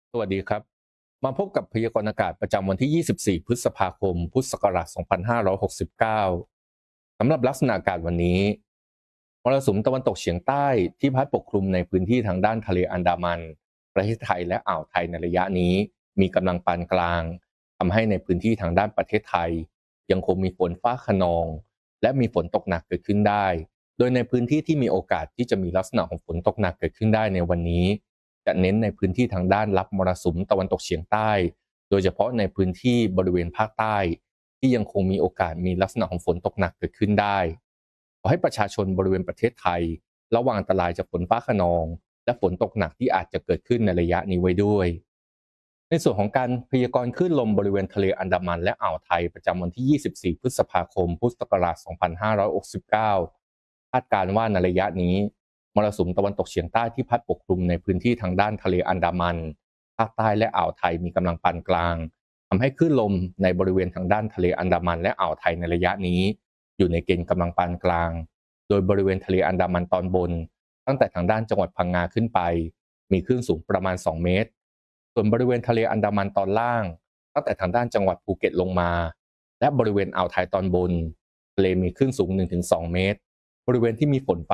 สวัสดีครับมาพบกับพยากรณ์อากาศประจำวันที่ 24 พฤษภาคม พุทธศักราช 2569 สำหรับลักษณะอากาศวันนี้มรสุมตะวันตกเฉียงใต้ที่พัดปกคลุมในพื้นที่ทางด้านทะเลอันดามันประเทศไทยและอ่าวไทยในระยะนี้มีกำลังปานกลางทำให้ในพื้นที่ทางด้านประเทศไทยยังคงมีฝนฟ้าคะนองและมีฝนตกหนักเกิดขึ้นได้โดยในพื้นที่ที่มีโอกาสที่จะมีลักษณะของฝนตกหนักเกิดขึ้นได้ในวันนี้ จะเน้นในพื้นที่ทางด้านรับมรสุมตะวันตกเฉียงใต้ โดยเฉพาะในพื้นที่บริเวณภาคใต้ที่ยังคงมีโอกาสมีลักษณะของฝนตกหนักเกิดขึ้นได้ขอให้ประชาชนบริเวณประเทศไทยระวังอันตรายจากฝนฟ้าคะนองและฝนตกหนักที่อาจจะเกิดขึ้นในระยะนี้ไว้ด้วยในส่วนของการพยากรณ์คลื่นลมบริเวณทะเลอันดามันและอ่าวไทยประจำวันที่ 24 พฤษภาคม พุทธศักราช 2569 คาดการณ์ว่าในระยะนี้ มรสุมตะวันตกเฉียงใต้ที่พัดปกคลุมในพื้นที่ทางด้านทะเลอันดามันภาคใต้และอ่าวไทยมีกำลังปานกลางทำให้คลื่นลมในบริเวณทางด้านทะเลอันดามันและอ่าวไทยในระยะนี้อยู่ในเกณฑ์กำลังปานกลางโดยบริเวณทะเลอันดามันตอนบนตั้งแต่ทางด้านจังหวัดพังงาขึ้นไปมีคลื่นสูงประมาณ2เมตรส่วนบริเวณทะเลอันดามันตอนล่างตั้งแต่ทางด้านจังหวัดภูเก็ตลงมาและบริเวณอ่าวไทยตอนบนทะเลมีคลื่นสูง1-2เมตรบริเวณที่มีฝนฟ้า